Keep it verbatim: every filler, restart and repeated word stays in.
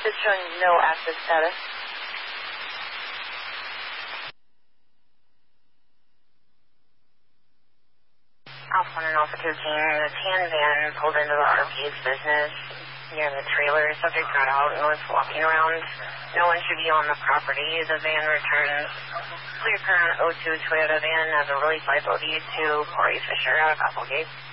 Just showing no active status. Alpha one and Alpha thirteen, the tan van pulled into the R V's business near the trailer. Subject got out and was walking around. No one should be on the property. The van returns. Clear car on O two Toyota van as a release liability to Corey Fisher out of Applegate.